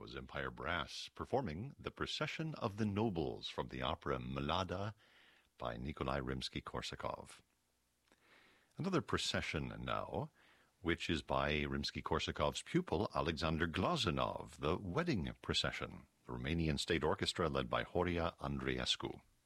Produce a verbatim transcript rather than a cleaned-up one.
was Empire Brass performing The Procession of the Nobles from the opera Mlada by Nikolai Rimsky-Korsakov. Another procession now, which is by Rimsky-Korsakov's pupil Alexander Glazunov, the Wedding Procession, the Romanian State Orchestra led by Horia Andreescu.